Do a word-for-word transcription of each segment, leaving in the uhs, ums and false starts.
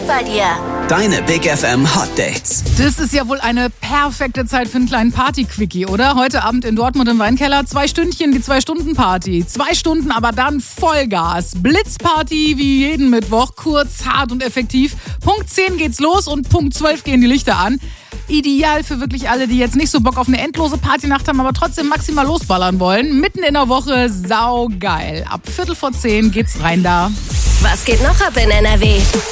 Zeit bei dir. Deine Big F M Hot Dates. Das ist ja wohl eine perfekte Zeit für einen kleinen Party-Quickie, oder? Heute Abend in Dortmund im Weinkeller. Zwei Stündchen, die Zwei-Stunden-Party. Zwei Stunden, aber dann Vollgas. Blitzparty wie jeden Mittwoch. Kurz, hart und effektiv. Punkt zehn geht's los und Punkt zwölf gehen die Lichter an. Ideal für wirklich alle, die jetzt nicht so Bock auf eine endlose Partynacht haben, aber trotzdem maximal losballern wollen. Mitten in der Woche, saugeil. Ab Viertel vor zehn geht's rein da. Was geht noch ab in N R W?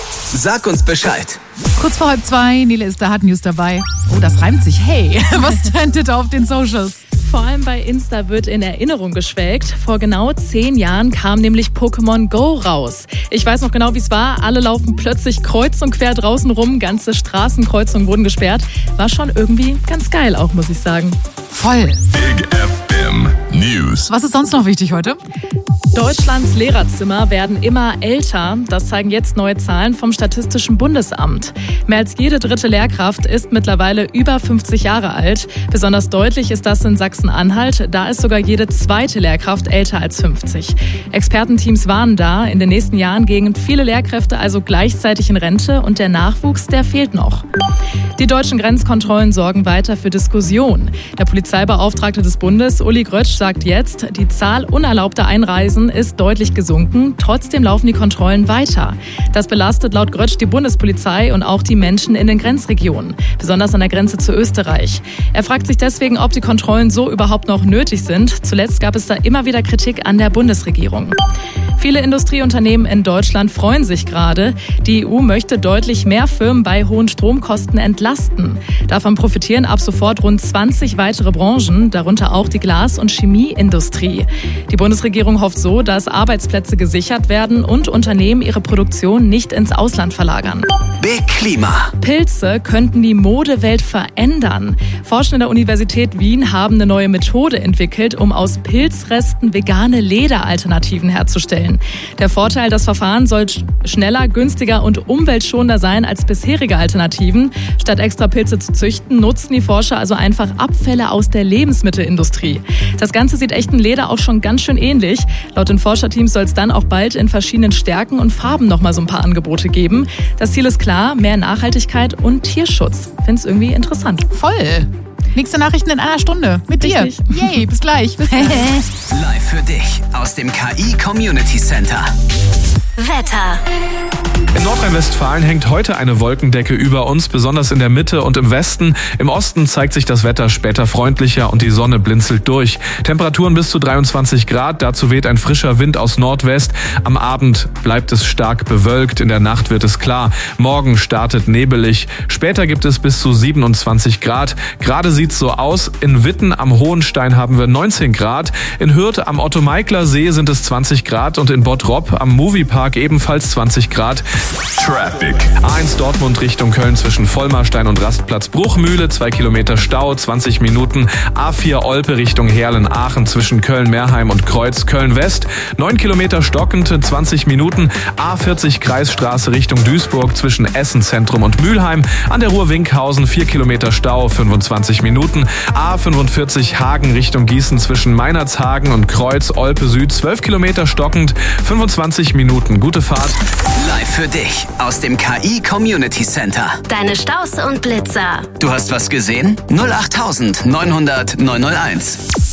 Sag uns Bescheid. Kurz vor halb zwei, Nele ist da, hat News dabei. Oh, das reimt sich. Hey, was trendet auf den Socials? Vor allem bei Insta wird in Erinnerung geschwelgt. Vor genau zehn Jahren kam nämlich Pokémon Go raus. Ich weiß noch genau, wie es war. Alle laufen plötzlich kreuz und quer draußen rum. Ganze Straßenkreuzungen wurden gesperrt. War schon irgendwie ganz geil auch, muss ich sagen. Voll. Big F M News. Was ist sonst noch wichtig heute? Deutschlands Lehrerzimmer werden immer älter. Das zeigen jetzt neue Zahlen vom Statistischen Bundesamt. Mehr als jede dritte Lehrkraft ist mittlerweile über fünfzig Jahre alt. Besonders deutlich ist das in Sachsen-Anhalt. Da ist sogar jede zweite Lehrkraft älter als fünfzig. Expertenteams warnen da, in den nächsten Jahren gehen viele Lehrkräfte also gleichzeitig in Rente und der Nachwuchs, der fehlt noch. Die deutschen Grenzkontrollen sorgen weiter für Diskussion. Der Polizeibeauftragte des Bundes, Uli Grötsch, sagt jetzt, die Zahl unerlaubter Einreisen ist deutlich gesunken. Trotzdem laufen die Kontrollen weiter. Das belastet laut Grötsch die Bundespolizei und auch die Menschen in den Grenzregionen, besonders an der Grenze zu Österreich. Er fragt sich deswegen, ob die Kontrollen so überhaupt noch nötig sind. Zuletzt gab es da immer wieder Kritik an der Bundesregierung. Viele Industrieunternehmen in Deutschland freuen sich gerade. Die E U möchte deutlich mehr Firmen bei hohen Stromkosten entlasten. Davon profitieren ab sofort rund zwanzig weitere Branchen, darunter auch die Glas- und Chemieindustrie. Die Bundesregierung hofft so, dass Arbeitsplätze gesichert werden und Unternehmen ihre Produktion nicht ins Ausland verlagern. Big Klima. Pilze könnten die Modewelt verändern. Forscher an der Universität Wien haben eine neue Methode entwickelt, um aus Pilzresten vegane Lederalternativen herzustellen. Der Vorteil, das Verfahren soll schneller, günstiger und umweltschonender sein als bisherige Alternativen. Statt extra Pilze zu züchten, nutzen die Forscher also einfach Abfälle aus der Lebensmittelindustrie. Das Ganze sieht echten Leder auch schon ganz schön ähnlich. Laut den Forscherteams soll es dann auch bald in verschiedenen Stärken und Farben nochmal so ein paar Angebote geben. Das Ziel ist klar, mehr Nachhaltigkeit und Tierschutz. Find's irgendwie interessant. Voll. Nächste Nachrichten in einer Stunde. Mit dir. Richtig. Yay, bis gleich. Bis gleich. Live für dich aus dem K I Community Center. Wetter. In Nordrhein-Westfalen hängt heute eine Wolkendecke über uns, besonders in der Mitte und im Westen. Im Osten zeigt sich das Wetter später freundlicher und die Sonne blinzelt durch. Temperaturen bis zu dreiundzwanzig Grad, dazu weht ein frischer Wind aus Nordwest. Am Abend bleibt es stark bewölkt, in der Nacht wird es klar. Morgen startet nebelig, später gibt es bis zu siebenundzwanzig Grad. Gerade sieht's so aus, in Witten am Hohenstein haben wir neunzehn Grad, in Hürth am Otto-Meikler-See sind es zwanzig Grad und in Bottrop am Moviepark ebenfalls zwanzig Grad. Traffic. A eins Dortmund Richtung Köln zwischen Vollmarstein und Rastplatz Bruchmühle, zwei Kilometer Stau, zwanzig Minuten. A vier Olpe Richtung Herlen-Aachen zwischen Köln-Meerheim und Kreuz Köln-West, neun Kilometer stockend, zwanzig Minuten. A vierzig Kreisstraße Richtung Duisburg zwischen Essen-Zentrum und Mülheim. An der Ruhr-Winkhausen vier Kilometer Stau, fünfundzwanzig Minuten. A fünfundvierzig Hagen Richtung Gießen zwischen Meinerzhagen und Kreuz Olpe Süd, zwölf Kilometer stockend, fünfundzwanzig Minuten. Gute Fahrt. Live für dich aus dem K I Community Center. Deine Staus und Blitzer. Du hast was gesehen? null acht neunhundert neunhunderteins.